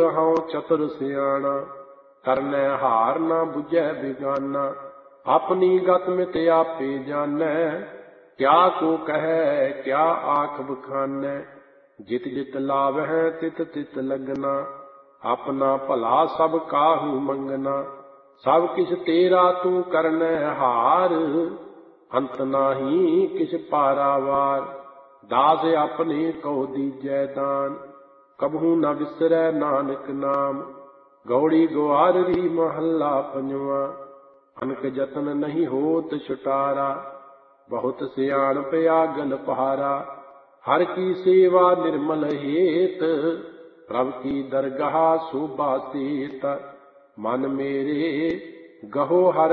ਹਉ ਚਤੁਰ ਸਿਆਣਾ, ਕਰਨੈ ਹਾਰ ਨਾ ਬੁਝੈ ਬਿਗਾਨਾ। ਆਪਣੀ ਗਤ ਮਿਤ ਆਪੇ ਜਾਣੈ, ਕਿਆ ਕੋ ਕਹੈ ਕਿਆ ਆਖ ਬਖਾਨੈ। ਜਿਤ ਜਿਤ ਲਾਵਹਿ ਤਿਤ ਤਿਤ ਲਗਨਾ, ਆਪਣਾ ਭਲਾ ਸਭ ਕਾਹੂ ਮੰਗਨਾ। ਸਭ ਕਿਛ ਤੇਰਾ ਤੂੰ ਕਰਨੈ ਹਾਰ, ਅੰਤ ਨਾਹੀ ਕਿਛ ਪਾਰਾਵਾਰ। ਦਾਸ ਆਪਣੇ ਕਉ ਦੀਜੈ ਦਾਨ, ਕਬਹੂ ਨ ਵਿਸਰੈ ਨਾਨਕ ਨਾਮ। ਗੌੜੀ ਗੁਆਰਰੀ ਮਹੱਲਾ ਪੰਜਵਾ, ਅਨਕ ਜਤਨ ਨਹੀਂ ਹੋਤ ਛੁਟਾਰਾ। ਬਹੁਤ ਸਿਆਣਪ ਆਗਨ ਪਹਾਰਾ, ਹਰ ਕੀ ਸੇਵਾ ਨਿਰਮਲ ਹੇਤ। ਪ੍ਰਭ ਕੀ ਦਰਗਾਹ ਸੋਭਾ ਸੇਤ, ਮਨ ਮੇਰੇ ਗਹੋ ਹਰ